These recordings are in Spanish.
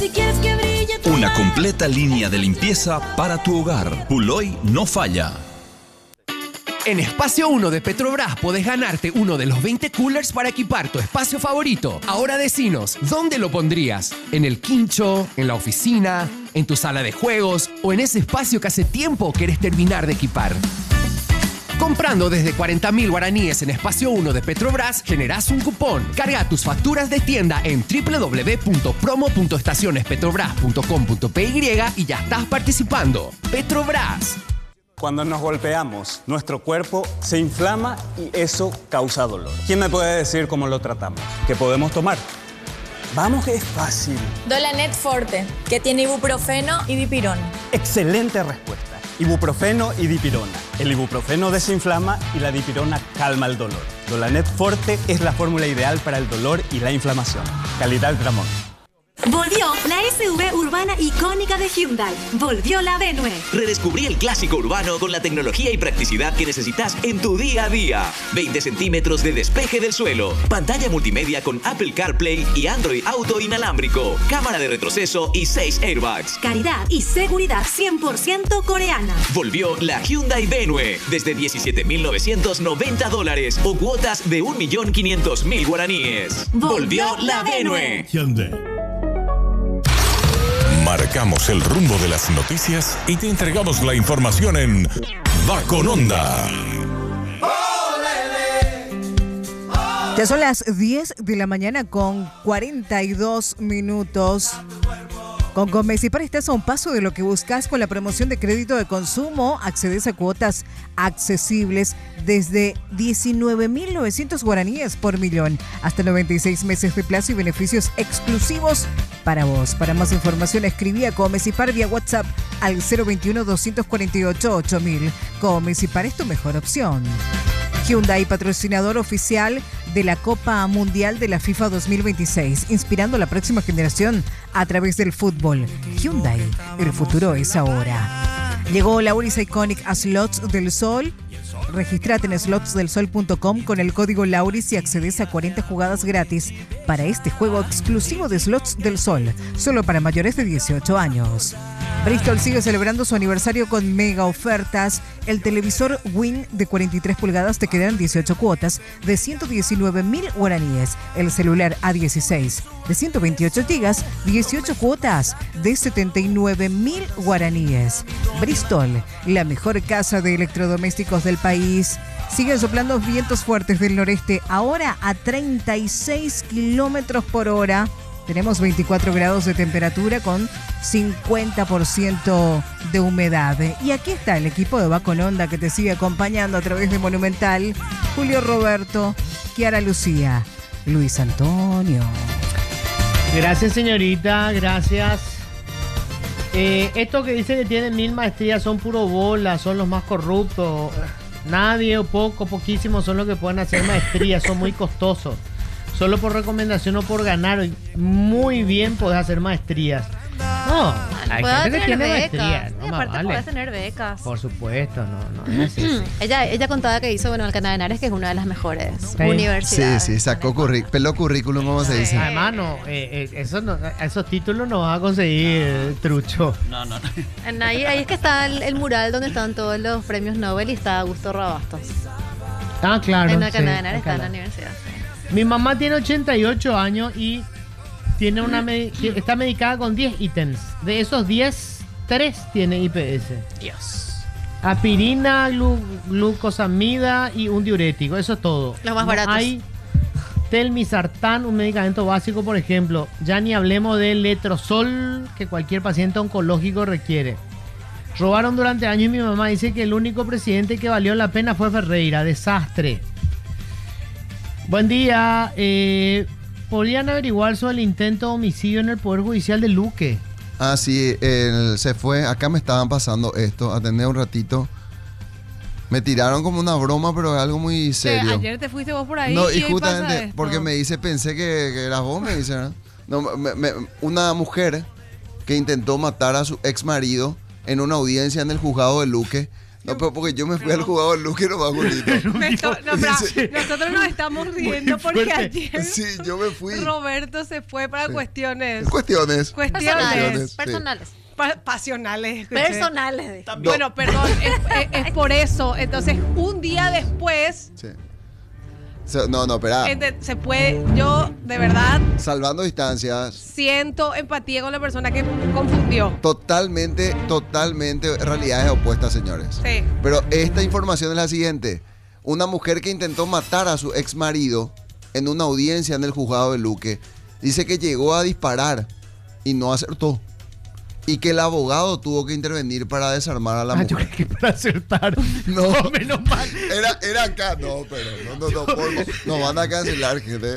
Si quieres que brille tu Una mar. completa línea de limpieza para tu hogar. Puloy no falla. En Espacio 1 de Petrobras podés ganarte uno de los 20 coolers para equipar tu espacio favorito. Ahora decinos, ¿dónde lo pondrías? ¿En el quincho? ¿En la oficina? ¿En tu sala de juegos? ¿O en ese espacio que hace tiempo querés terminar de equipar? Comprando desde 40.000 guaraníes en Espacio 1 de Petrobras, generás un cupón. Carga tus facturas de tienda en www.promo.estacionespetrobras.com.py y ya estás participando. Petrobras. Cuando nos golpeamos, nuestro cuerpo se inflama y eso causa dolor. ¿Quién me puede decir cómo lo tratamos? ¿Qué podemos tomar? Vamos, que es fácil. Dolanet Forte, que tiene ibuprofeno y dipirona. Excelente respuesta. Ibuprofeno y dipirona. El ibuprofeno desinflama y la dipirona calma el dolor. Dolanet Forte es la fórmula ideal para el dolor y la inflamación. Calidad Tramón. Volvió la SUV urbana icónica de Hyundai. Volvió la Venue. Redescubrí el clásico urbano con la tecnología y practicidad que necesitas en tu día a día. 20 centímetros de despeje del suelo, pantalla multimedia con Apple CarPlay y Android Auto inalámbrico, cámara de retroceso y 6 airbags. Calidad y seguridad 100% coreana. Volvió la Hyundai Venue desde $17,990 o cuotas de 1.500.000 guaraníes. Volvió la Venue. Hyundai. Marcamos el rumbo de las noticias y te entregamos la información en Va con Onda. Ya son las 10 de la mañana con 42 minutos. Con Comecipar estás a un paso de lo que buscas con la promoción de crédito de consumo. Accedes a cuotas accesibles desde 19.900 guaraníes por millón, hasta 96 meses de plazo y beneficios exclusivos para vos. Para más información escribí a Comecipar vía WhatsApp al 021-248-8000. Comecipar es tu mejor opción. Hyundai, patrocinador oficial de la Copa Mundial de la FIFA 2026, inspirando la próxima generación a través del fútbol. Hyundai, el futuro es ahora. Llegó Lauris Iconic a Slots del Sol. Regístrate en slotsdelsol.com con el código Lauris y accedes a 40 jugadas gratis para este juego exclusivo de Slots del Sol, solo para mayores de 18 años. Bristol sigue celebrando su aniversario con mega ofertas. El televisor Win de 43 pulgadas te quedan 18 cuotas de 119.000 guaraníes. El celular A16 de 128 gigas, 18 cuotas de 79.000 guaraníes. Bristol, la mejor casa de electrodomésticos del país. Siguen soplando vientos fuertes del noreste, ahora a 36 kilómetros por hora. Tenemos 24 grados de temperatura con 50% de humedad. Y aquí está el equipo de Va con Onda que te sigue acompañando a través de Monumental. Julio Roberto, Kiara Lucía, Luis Antonio. Gracias, señorita, gracias. Estos que dicen que tienen 1000 maestrías son puro bola, son los más corruptos. Nadie o poquísimos son los que pueden hacer maestrías, son muy costosos. Solo por recomendación o por ganar, muy bien podés hacer maestrías. No, hay gente que tiene maestrías. No, aparte podés tener becas. Por supuesto, no es así. Ella contaba que hizo, el Canavenares, que es una de las mejores universidades. Sí, sacó peló currículum, como se dice. Además, esos títulos no vas a conseguir, trucho. No. Ahí es que está el mural donde están todos los premios Nobel y está Augusto Rabastos. Ah, claro. En la Canavenares está en la universidad. Mi mamá tiene 88 años y tiene está medicada con 10 ítems. De esos 10, 3 tiene IPS. Dios. Aspirina, glucosamida y un diurético. Eso es todo. Los más baratos. Hay telmisartán, un medicamento básico, por ejemplo. Ya ni hablemos del letrozol que cualquier paciente oncológico requiere. Robaron durante años y mi mamá dice que el único presidente que valió la pena fue Ferreira. Desastre. Buen día. ¿Podrían averiguar sobre el intento de homicidio en el Poder Judicial de Luque? Ah, sí, se fue. Acá me estaban pasando esto. Atendé un ratito. Me tiraron como una broma, pero es algo muy serio. Ayer te fuiste vos por ahí. No, y hoy justamente pasa esto. porque me dice, pensé que eras vos, me dice, ¿no? No, una mujer que intentó matar a su ex marido en una audiencia en el juzgado de Luque. No, pero porque yo me fui al jugador Luque nomás, Julito. Nosotros nos estamos riendo porque ayer Sí, yo me fui. Roberto se fue para cuestiones Personales. pasionales. Personales. Bueno, perdón, es por eso. Entonces, un día después Sí. No, espera. se puede, yo de verdad Salvando distancias. siento empatía con la persona que confundió. Totalmente realidades opuestas, señores. Sí. Pero esta información es la siguiente. Una mujer que intentó matar a su ex marido en una audiencia en el juzgado de Luque dice que llegó a disparar y no acertó. Y que el abogado tuvo que intervenir para desarmar a la mujer. Yo creo que para acertar. No, menos mal. Era acá. No, pero no van a cancelar, gente.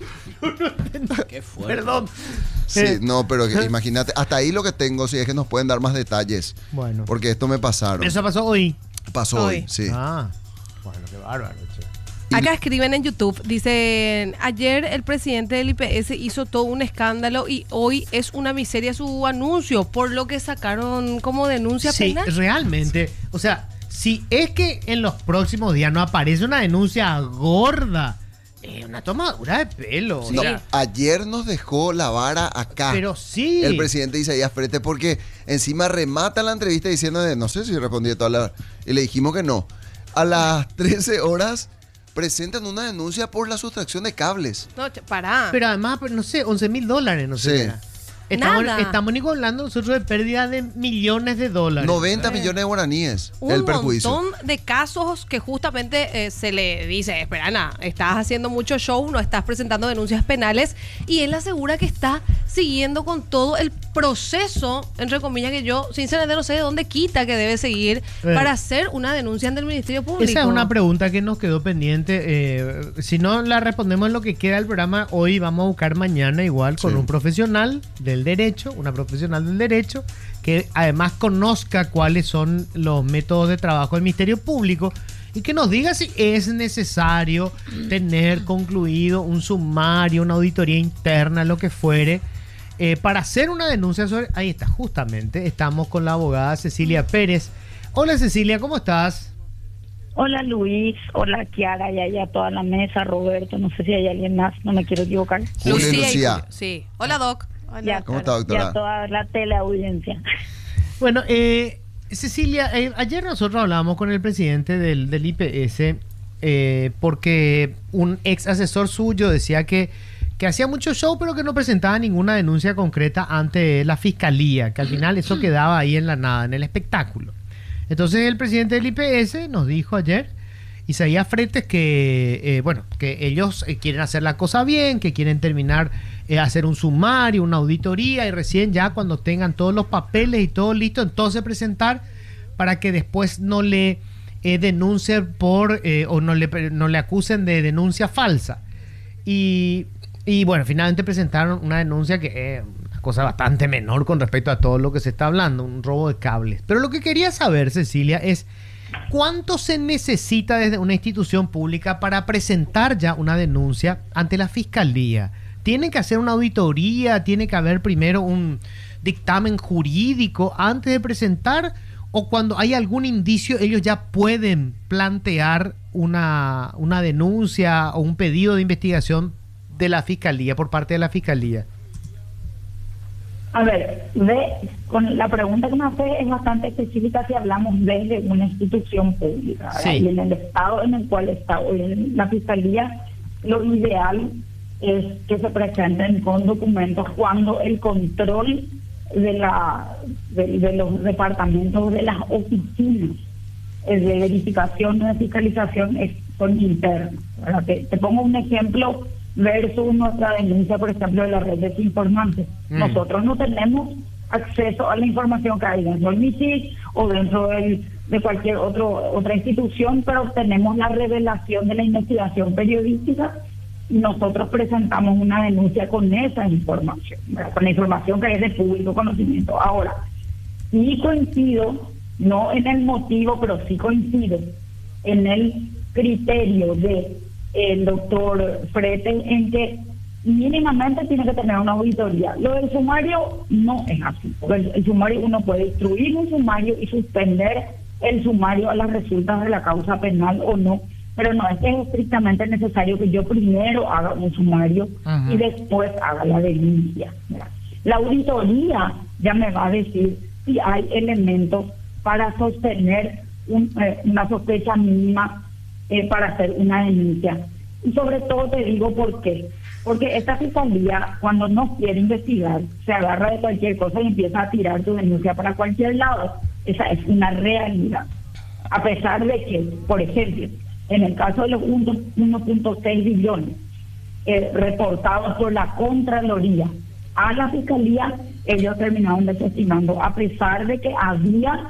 Qué fuerte. Perdón. Sí, no, pero imagínate, hasta ahí lo que tengo, si es que nos pueden dar más detalles. Bueno. Porque esto me pasaron. Eso pasó hoy. Pasó hoy, sí. Bueno, qué bárbaro, che. Acá escriben en YouTube, dicen, ayer el presidente del IPS hizo todo un escándalo y hoy es una miseria su anuncio, por lo que sacaron como denuncia penal. Sí, realmente. O sea, si es que en los próximos días no aparece una denuncia gorda, una tomadura de pelo. No, o sea, ayer nos dejó la vara acá. Pero sí. El presidente Isaías Frete, porque encima remata la entrevista diciendo no sé si respondí toda la... Y le dijimos que no. A las 13 horas... presentan una denuncia por la sustracción de cables. No, pará. Pero además, no sé, $11,000, no sé. Sí. Estamos hablando nosotros de pérdida de millones de dólares. 90 millones de guaraníes el perjuicio. Un montón de casos que justamente se le dice, espera, Ana, estás haciendo mucho show, no estás presentando denuncias penales, y él asegura que está siguiendo con todo el proceso, entre comillas, que yo sinceramente no sé de dónde quita que debe seguir para hacer una denuncia ante el Ministerio Público. Esa es una pregunta que nos quedó pendiente. Si no la respondemos en lo que queda del programa, hoy vamos a buscar mañana igual con un profesional del derecho, una profesional del derecho, que además conozca cuáles son los métodos de trabajo del Ministerio Público y que nos diga si es necesario tener concluido un sumario, una auditoría interna, lo que fuere, para hacer una denuncia sobre... Ahí está, justamente, estamos con la abogada Cecilia Pérez. Hola Cecilia, ¿cómo estás? Hola Luis, hola Kiara y a toda la mesa, Roberto, no sé si hay alguien más, no me quiero equivocar. Lucía. Sí. Hola Doc. Hola, ¿cómo está, doctora? Y a toda la teleaudiencia. Bueno, Cecilia, ayer nosotros hablábamos con el presidente del IPS porque un ex asesor suyo decía que hacía mucho show pero que no presentaba ninguna denuncia concreta ante la fiscalía, que al final eso quedaba ahí en la nada, en el espectáculo. Entonces el presidente del IPS nos dijo ayer, Isaías Fretes, que que ellos quieren hacer la cosa bien, que quieren terminar, hacer un sumario, una auditoría y recién ya cuando tengan todos los papeles y todo listo, entonces presentar para que después no le denuncien o no le acusen de denuncia falsa. Y bueno, finalmente presentaron una denuncia que es una cosa bastante menor con respecto a todo lo que se está hablando, un robo de cables. Pero lo que quería saber, Cecilia, es ¿cuánto se necesita desde una institución pública para presentar ya una denuncia ante la fiscalía? ¿Tienen que hacer una auditoría? ¿Tiene que haber primero un dictamen jurídico antes de presentar? ¿O cuando hay algún indicio ellos ya pueden plantear una denuncia o un pedido de investigación de la fiscalía, por parte de la fiscalía? A ver, con la pregunta que me hace es bastante específica si hablamos desde una institución pública. Sí. Y en el estado en el cual está hoy la fiscalía, lo ideal es que se presenten con documentos cuando el control de los departamentos, de las oficinas de verificación y de fiscalización son internos. Te pongo un ejemplo versus nuestra denuncia, por ejemplo, de la red de desinformantes. Nosotros no tenemos acceso a la información que hay dentro del MISIC o dentro de cualquier otra institución, pero tenemos la revelación de la investigación periodística y nosotros presentamos una denuncia con esa información, ¿verdad? Con la información que es de público conocimiento. Ahora, sí coincido, no en el motivo, pero sí coincido en el criterio del doctor Frete en que mínimamente tiene que tener una auditoría. Lo del sumario no es así, porque el sumario uno puede instruir un sumario y suspender el sumario a las resultas de la causa penal o no, pero no es que es estrictamente necesario que yo primero haga un sumario y después haga la denuncia. ¿Verdad? La auditoría ya me va a decir si hay elementos para sostener una sospecha mínima para hacer una denuncia. Y sobre todo te digo por qué. Porque esta fiscalía, cuando no quiere investigar, se agarra de cualquier cosa y empieza a tirar tu denuncia para cualquier lado. Esa es una realidad. A pesar de que, por ejemplo, en el caso de los 1.6 billones reportados por la Contraloría a la fiscalía, ellos terminaron desestimando, a pesar de que había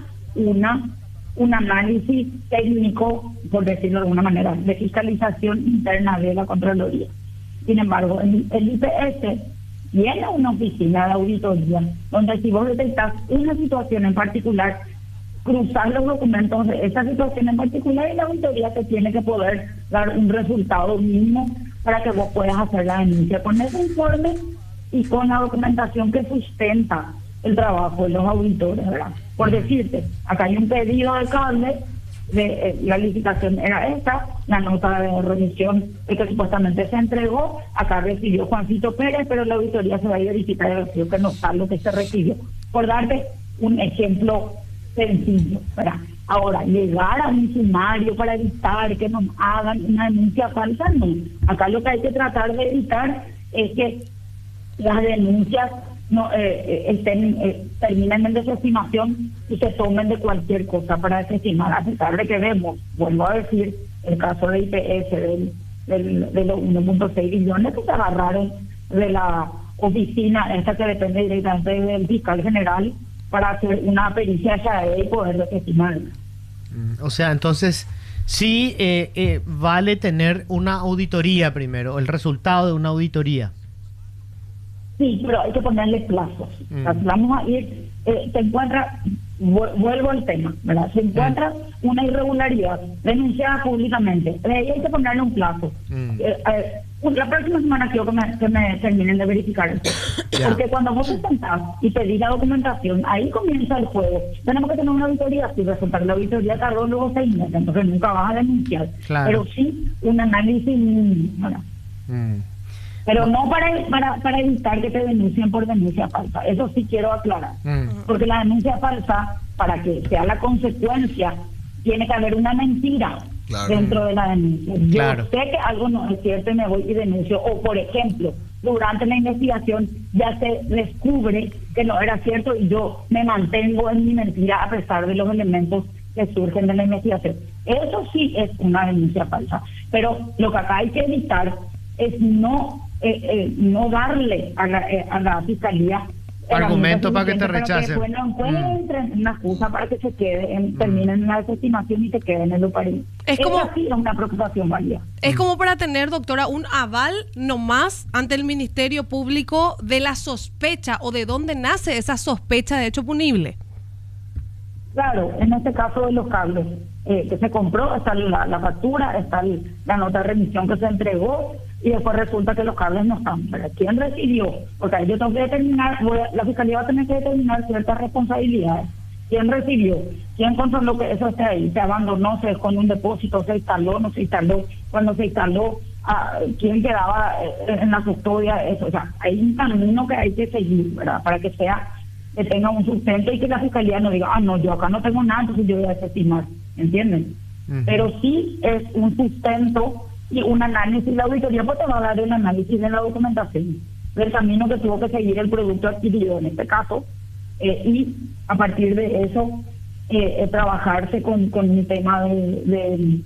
un análisis técnico, por decirlo de alguna manera, de fiscalización interna de la Contraloría. Sin embargo, el IPS tiene una oficina de auditoría donde si vos detectás una situación en particular, cruzar los documentos de esa situación en particular y la auditoría te tiene que poder dar un resultado mínimo para que vos puedas hacer la denuncia con ese informe y con la documentación que sustenta el trabajo de los auditores, ¿verdad? Por decirte, acá hay un pedido de cable, la licitación era esta, la nota de remisión que supuestamente se entregó, acá recibió Juancito Pérez, pero la auditoría se va a verificar y decir que no está lo que se recibió. Por darte un ejemplo sencillo, ¿verdad? Ahora, llegar a un sumario para evitar que nos hagan una denuncia falsa, no. Acá lo que hay que tratar de evitar es que las denuncias no terminen en desestimación y se tomen de cualquier cosa para desestimar, a pesar de que vemos, vuelvo a decir, el caso de IPS de los 1.6 billones que se agarraron de la oficina esta que depende directamente del fiscal general para hacer una pericia y poder desestimar. O sea, entonces sí vale tener una auditoría primero, el resultado de una auditoría. Sí, pero hay que ponerle plazos. Vamos a ir, se encuentra, vuelvo al tema, ¿verdad? Se encuentra una irregularidad denunciada públicamente. Ahí hay que ponerle un plazo. La próxima semana quiero que me terminen de verificar esto. Porque cuando vos te sentás y pedís la documentación, ahí comienza el juego. Tenemos que tener una auditoría. Si resulta que la auditoría tardó luego 6 meses, entonces nunca vas a denunciar. Claro. Pero sí un análisis mínimo, ¿verdad? Pero no para evitar que te denuncien por denuncia falsa. Eso sí quiero aclarar. Porque la denuncia falsa, para que sea la consecuencia, tiene que haber una mentira dentro de la denuncia. Yo sé que algo no es cierto y me voy y denuncio. O, por ejemplo, durante la investigación ya se descubre que no era cierto y yo me mantengo en mi mentira a pesar de los elementos que surgen de la investigación. Eso sí es una denuncia falsa. Pero lo que acá hay que evitar es no darle a la fiscalía argumento para que te rechacen. Para que no encuentren una excusa para que se quede, terminen en la desestimación y se quede en el luparín. Es una preocupación válida. Es como para tener, doctora, un aval nomás ante el Ministerio Público de la sospecha o de dónde nace esa sospecha de hecho punible. Claro, en este caso de los cables que se compró, está la factura, está la nota de remisión que se entregó y después resulta que los cables no están. ¿Pero quién recibió? Porque yo tengo que determinar, la fiscalía va a tener que determinar ciertas responsabilidades. ¿Quién recibió? ¿Quién controló que eso esté ahí? ¿Se abandonó? ¿Se dejó en un depósito? ¿Se instaló? ¿No se instaló? Cuando se instaló, ¿quién quedaba en la custodia? Eso, o sea, hay un camino que hay que seguir, ¿verdad? Para que tenga un sustento y que la fiscalía no diga, no, yo acá no tengo nada, entonces yo voy a desestimar, ¿entienden? Pero sí es un sustento y un análisis. La auditoría pues te va a dar el análisis de la documentación del camino que tuvo que seguir el producto adquirido en este caso y a partir de eso trabajarse con un tema de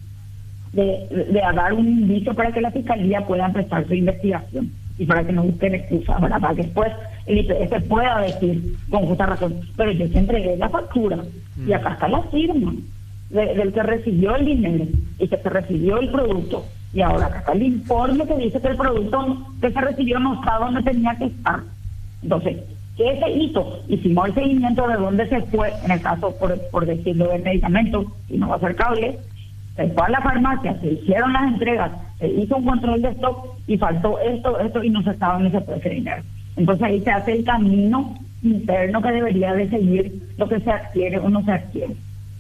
dar un indicio para que la fiscalía pueda empezar su investigación y para que no busquen excusas, ¿verdad? Para que después el IPS pueda decir con justa razón, pero yo te entregué la factura y acá está la firma del que recibió el dinero y que se recibió el producto y ahora acá está el informe que dice que el producto que se recibió no está donde tenía que estar. Entonces, ¿qué se hizo? Hicimos el seguimiento de dónde se fue, en el caso, por decirlo, del medicamento, y no va a ser cable, se fue a la farmacia, se hicieron las entregas, se hizo un control de stock y faltó esto y no se estaba ni se puede ese dinero. Entonces ahí se hace el camino interno que debería de seguir lo que se adquiere o no se adquiere.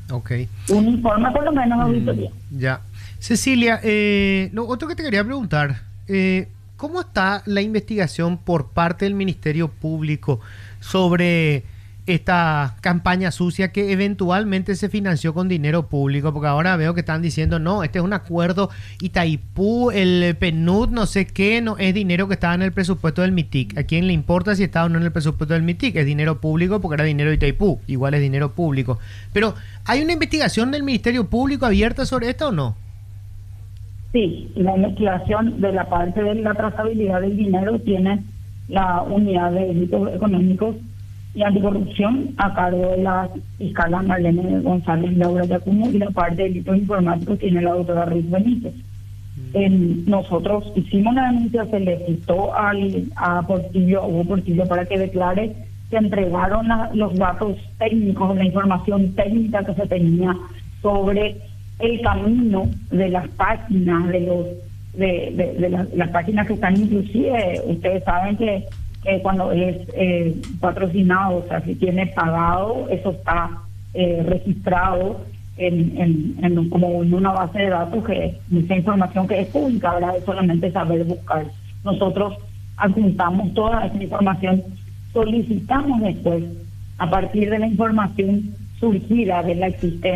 Ok. Un informe por lo menos auditoría. Ya. Cecilia, lo otro que te quería preguntar, ¿cómo está la investigación por parte del Ministerio Público sobre esta campaña sucia que eventualmente se financió con dinero público? Porque ahora veo que están diciendo, no, este es un acuerdo Itaipú, el PNUD, no sé qué, no es dinero que estaba en el presupuesto del MITIC. ¿A quién le importa si estaba o no en el presupuesto del MITIC? Es dinero público porque era dinero de Itaipú, igual es dinero público. Pero, ¿hay una investigación del Ministerio Público abierta sobre esto o no? Sí, la investigación de la parte de la trazabilidad del dinero tiene la unidad de delitos económicos y anticorrupción a cargo de la fiscal Marlene González y Laura Yacumo, y la parte de delitos informáticos tiene la doctora Ruiz Benítez. Nosotros hicimos la denuncia, se le citó a Hugo Portillo para que declare, se entregaron los datos técnicos, la información técnica que se tenía sobre el camino de las páginas, las páginas que están, inclusive, ustedes saben que cuando es patrocinado, o sea, si tiene pagado, eso está registrado como en una base de datos, que esa información que es pública, ¿verdad? Es solamente saber buscar. Nosotros adjuntamos toda esa información, solicitamos después, a partir de la información surgida de la existencia